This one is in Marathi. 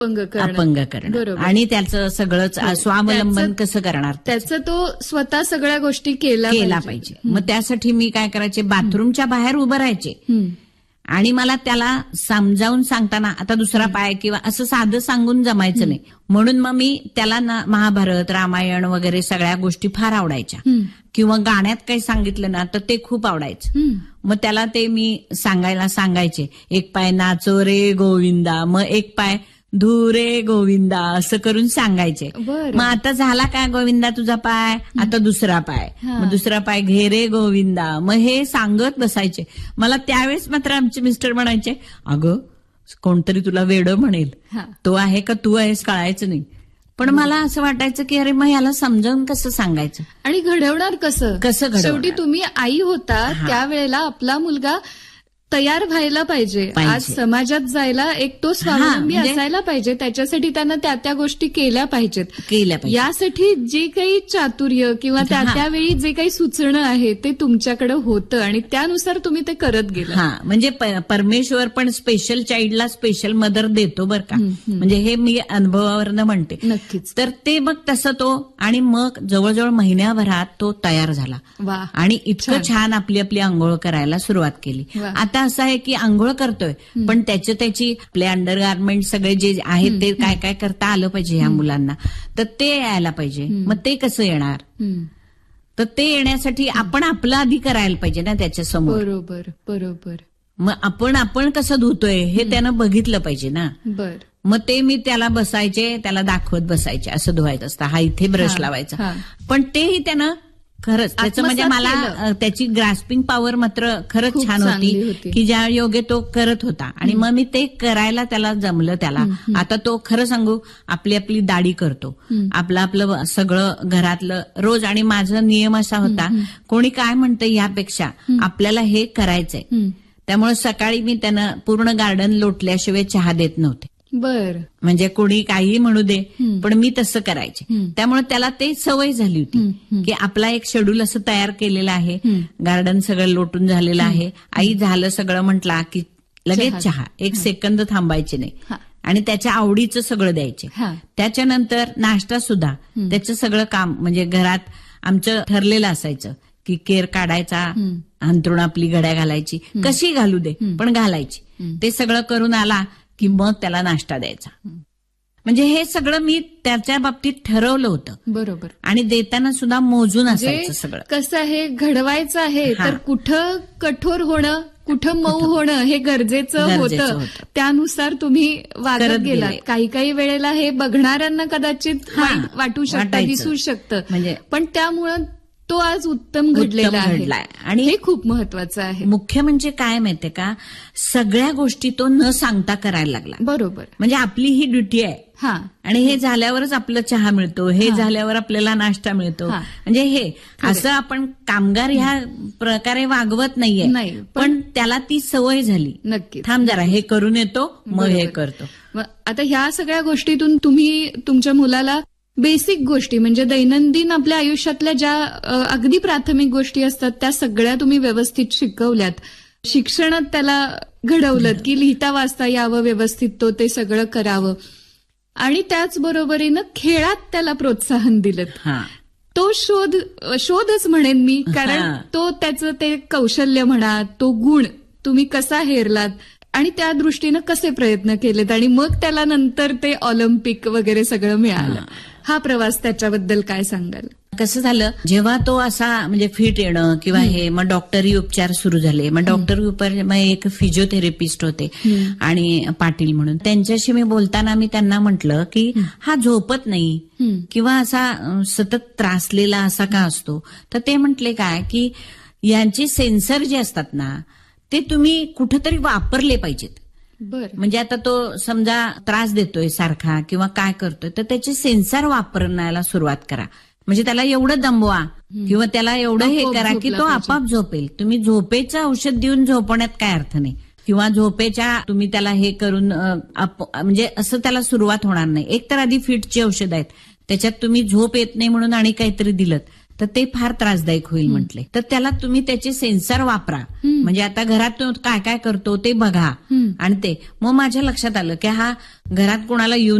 अपंग करणं आणि त्याचं सगळंच स्वावलंबन कसं करणार, त्याचं तो स्वतः सगळ्या गोष्टी केला पाहिजे. मग त्यासाठी मी काय करायचे, बाथरूमच्या बाहेर उभं राहायचे आणि मला त्याला समजावून सांगताना आता दुसरा पाय किंवा असं साधं सांगून जमायचं नाही, म्हणून मग मी त्याला महाभारत, रामायण वगैरे सगळ्या गोष्टी फार आवडायच्या, किंवा गाण्यात काही सांगितलं ना तर ते खूप आवडायचं. मग त्याला ते मी सांगायचे, एक पाय नाचो रे गोविंदा, मग एक पाय धुरे गोविंदा, असं करून सांगायचे. मग आता झाला काय गोविंदा तुझा पाय, आता दुसरा पाय, मग दुसरा पाय घे रे गोविंदा, मग हे सांगत बसायचे. मला त्यावेळेस मात्र आमचे मिस्टर म्हणायचे, अगं कोणतरी तुला वेडं म्हणेल, तो आहे का तू आहेस कळायचं नाही. पण मला असं वाटायचं की अरे मग याला समजावून कसं सांगायचं आणि घडवणार कसं. शेवटी तुम्ही आई होता त्यावेळेला आपला मुलगा तयार व्हायला पाहिजे, आज समाजात जायला एक तो स्वावलंबी असायला पाहिजे, त्याच्यासाठी त्यांना त्या गोष्टी केल्या पाहिजेत. यासाठी जे काही चातुर्य किंवा त्यावेळी जे काही सुचणं आहे ते तुमच्याकडे होतं आणि त्यानुसार तुम्ही ते करत गेला. म्हणजे परमेश्वर पण स्पेशल चाइल्डला स्पेशल मदर देतो बरं का, म्हणजे हे मी अनुभवावरनं म्हणते. नक्कीच. तर ते मग तसं तो, आणि मग जवळजवळ महिन्याभरात तो तयार झाला आणि इतकं छान आपली आंघोळ करायला सुरुवात केली. आता असं आहे की आंघोळ करतोय पण त्याची आपले अंडरगार्मेंट सगळे जे आहेत ते काय काय करता आलं पाहिजे ह्या मुलांना, तर ते यायला पाहिजे. मग ते कसं येणार, तर ते येण्यासाठी आपण आपलं आधी करायला पाहिजे ना त्याच्या समोर. बरोबर. मग आपण कसं धुतोय हे त्यानं बघितलं पाहिजे ना. मग ते मी त्याला त्याला दाखवत बसायचे, असं धुवायचं असतं, हा इथे ब्रश लावायचा. पण तेही त्यानं खरंच त्याचं म्हणजे मला त्याची ग्रास्पिंग पॉवर मात्र खरंच छान होती की ज्या योगे तो करत होता. आणि मग मी ते करायला त्याला जमलं. त्याला आता तो खरं सांगू आपली दाढी करतो, आपलं सगळं घरातलं रोज. आणि माझा नियम असा होता, कोणी काय म्हणतं यापेक्षा आपल्याला हे करायचंय. त्यामुळे सकाळी मी त्यानं पूर्ण गार्डन लोटल्याशिवाय चहा देत नव्हते. म्हणजे कोणी काही म्हणू दे, पण मी तसं करायचे. त्यामुळे त्याला ते सवय झाली होती की आपला एक शेड्यूल असं तयार केलेलं आहे, गार्डन सगळं लोटून झालेलं आहे, आई झालं सगळं म्हटला की लगेच चहा, एक सेकंद थांबायचे नाही, आणि त्याच्या आवडीचं सगळं द्यायचे. त्याच्यानंतर नाश्ता सुद्धा त्याचं सगळं काम, म्हणजे घरात आमचं ठरलेलं असायचं की केर काढायचा, अंथरुण आपली घड्या घालायची, कशी घालू दे पण घालायची. ते सगळं करून आला की मग त्याला नाश्ता द्यायचा. म्हणजे हे सगळं मी त्याच्या बाबतीत ठरवलं होतं. बरोबर. आणि देताना सुद्धा मोजून असायचं सगळं. कसं आहे, घडवायचं आहे तर कुठं कठोर होणं, कुठं मऊ होणं हे गरजेचं होतं. त्यानुसार तुम्ही वागत गेलात. काही वेळेला हे बघणाऱ्यांना कदाचित वाटू शकतं, दिसू शकतं, म्हणजे पण त्यामुळं तो आज उत्तम घडलेला आहे. आणि हे खूप महत्वाचं आहे. मुख्य म्हणजे काय माहितीये का, सगळ्या गोष्टी तो न सांगता करायला लागला. बरोबर. म्हणजे आपली ही ड्युटी आहे, आणि हे झाल्यावरच आपलं चहा मिळतो, हे झाल्यावर आपल्याला नाश्ता मिळतो. म्हणजे हे असं आपण कामगार ह्या प्रकारे वागवत नाहीये, पण त्याला ती सवय झाली. नक्की. थांब जरा, हे करून येतो मग हे करतो. आता ह्या सगळ्या गोष्टीतून तुम्ही तुमच्या मुलाला बेसिक गोष्टी, म्हणजे दैनंदिन आपल्या आयुष्यातल्या ज्या अगदी प्राथमिक गोष्टी असतात त्या सगळ्या तुम्ही व्यवस्थित शिकवल्यात. शिक्षणात त्याला घडवलं की लिहिता वाचता यावं व्यवस्थित, तो ते सगळं करावं. आणि त्याचबरोबरीनं खेळात त्याला प्रोत्साहन दिलं. तो शोधच म्हणेन मी, कारण तो त्याचं ते कौशल्य म्हणा, तो गुण तुम्ही कसा हेरलात आणि त्या दृष्टीनं कसे प्रयत्न केलेत, आणि मग त्याला नंतर ते ऑलिम्पिक वगैरे सगळं मिळालं. हा प्रवास त्याच्याबद्दल काय सांगाल? कसं झालं, जेव्हा तो असा म्हणजे फिट येणं किंवा हे, मग डॉक्टरी उपचार सुरू झाले. मग डॉक्टरी उपचार, मग एक फिजिओथेरपिस्ट होते आणि पाटील म्हणून, त्यांच्याशी मी बोलताना मी त्यांना म्हटलं की हा झोपत नाही किंवा असा सतत त्रासलेला असा का असतो. तर ते म्हटले काय की यांचे सेन्सर जे असतात ना ते तुम्ही कुठेतरी वापरले पाहिजेत. म्हणजे आता तो समजा त्रास देतोय सारखा किंवा काय करतोय, तर त्याचे सेन्सर वापरण्याला सुरुवात करा. म्हणजे त्याला एवढं दमवा किंवा त्याला एवढं हे करा की तो आपाप झोपेल. तुम्ही झोपेचं औषध देऊन झोपण्यात काय अर्थ नाही, किंवा झोपेच्या तुम्ही त्याला हे करून म्हणजे असं त्याला सुरुवात होणार नाही. एक तर आधी फिटची औषध आहेत, त्याच्यात तुम्ही झोप येत नाही म्हणून आणि काहीतरी दिलं तर ते फार त्रासदायक होईल म्हटले. तर त्याला तुम्ही त्याचे सेन्सर वापरा, म्हणजे आता घरात तो काय काय करतो ते बघा. आणि ते मग माझ्या लक्षात आलं की हा घरात कोणाला येऊन